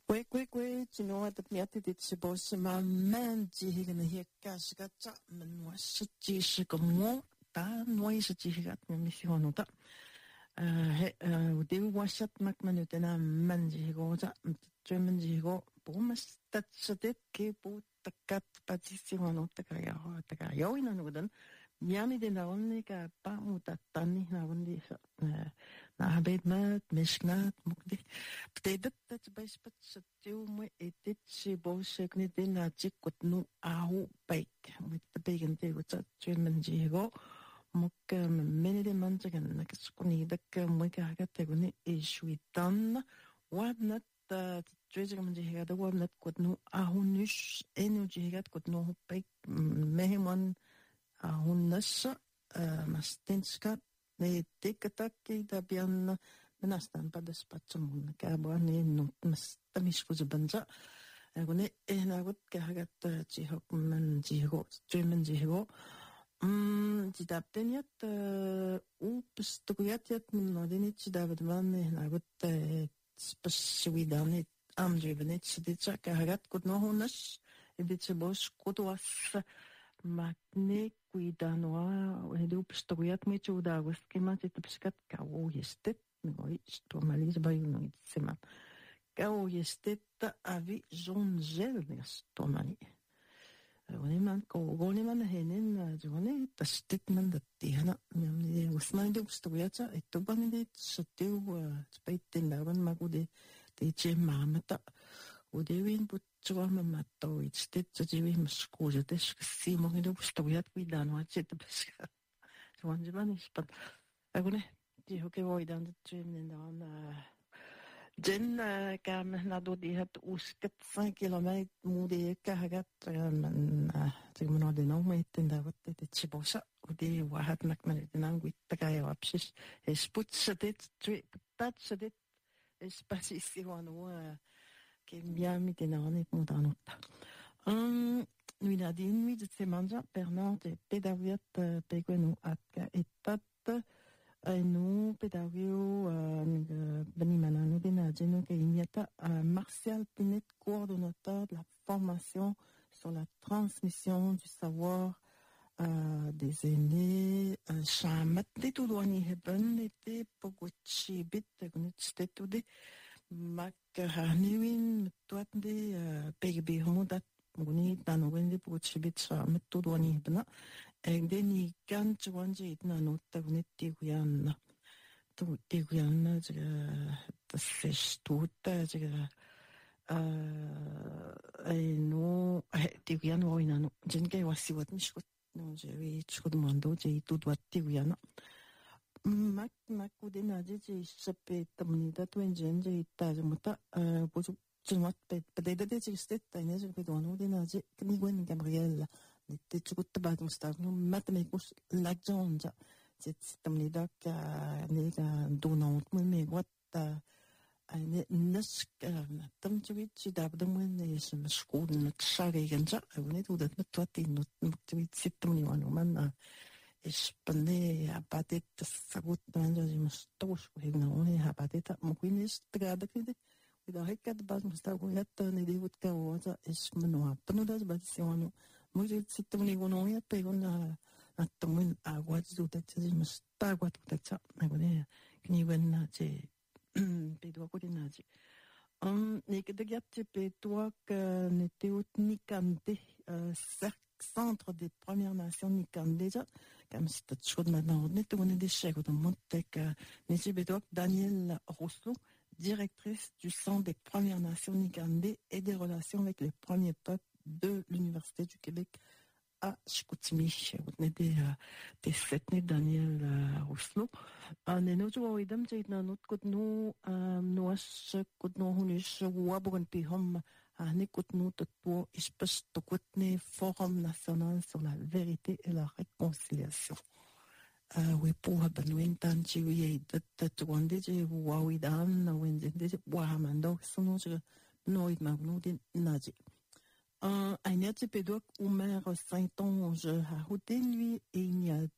Kwe, tu know at miati dit se boss ma man ji higana hi kasgata man was ji se komo ta noi se ji higat me misionu ta de wasat mak manutena man ji goza German ji go bomas tat sedet ke bo takat patisionu ta ka yo ina nodan Miami de naonni ka pa mutatani naonni na habet mat mishknat mukdi ptedet tat baispat satiu mo etit si bosek ni de na chikut nu ahu bake mit the bacon de what's German jigo muk meni de manjagan nakskuni dak mo ka hagate guni ishuitan wadnat Treasure man jiga da wadnat kut nu ahu nish enu jigat kut nu bake mehemon Hunnas mastinska ne tikataki da bian menastan pada spatsamun kabo ne not mastamish kuzabanza agone enagut kahagat jihok man jiho German jiho jidapteniat upstuguyat yat nodini jidabad man enagut spaswidan amdrivenet siditsa kahagat kutno hunnas editse bos kutwas Magne kuidanoa edu pstoguyat me chudagus kemat etpskat kawo yestet noi stomalis bayuno itsema kawo yestet avi zonzel stomani oneman ko oneman henen jone tastet man dattihana memni usman de pstoguyat etobani de sotiu spaiten lawan magude de chemamata udewin Чуваме мато и стет живим скужете си моги да постоят видано чета песка. Жван испат. Агоне ти хоке войдан да чемне на Jen kam na do di hat uskat 5 km mudi kahagat man tigmano de no metin da watte de chibosa udi wahat nakman de nanguit takaya wapsis esputsadet tatsadet espasisiwano che Miami de nanet mudanota. Nuina di nui de semanja Bernard de pedaviat peguenu atka etat nu pedavio benimanano de najeno que ignata Martial Pinet, coordonnateur de la formation sur la transmission du savoir des aînés. Shamat de tudwani hebben ete poguchi bit gunitstetude mak haniwin tuatde pegbe homodat muni tanogende poguchi bit shamat tudwani hebna egdeni kan chwanje itna notta gunetti guyanna tu guyanna das ist tut no guyan woinano jenke wasiwat nishkut no je chkud mando je tudwatti guyana mak udena je sape tamnida twenjen je itajmuta bozu chmat pededa de stetta ne je pedon udena je knigwen Gabriel nette chgut bad mustagnu matmekus lagjonja je tamnida ka nega donant me watta eine nask tamtwit dabdamwen is mashkuden tsageganja awnet udat matwati not mutwit sitmni wanu man Espane apatet sagut nanja jimustos hegna one apatet mukinis tgadakide ida hekat bas mustagoyat ne devut ka waza esmano apnudas basionu mujit sitmni wono ya pegona atmun agwat zutat jimustagot utatsa agone kniwen na je pedwa kodinaji nekadagyat pedwa ka neteut nikante Centre des Premières Nations Nikandeja, comme c'est chaud maintenant, on est au des chèques de Montek, Nijibedok, Daniel Rousseau, directrice du Centre des Premières Nations Nikandé et des relations avec les premiers peuples de l'Université du Québec à Chicoutimi. On est des setnes Daniel Rousseau. On est nous au idem, c'est un autre côté nous, nous, côté nous, on est wabogan pihom. N'écoute nous tout espèce de côté Forum national sur la vérité et la réconciliation. Oui pour benouin tanti oui de wande je wawi dan wende de wahamando sono je noid magno de nazi. Un petit pédoc Omer Saint-Onge a routé lui et il n'y a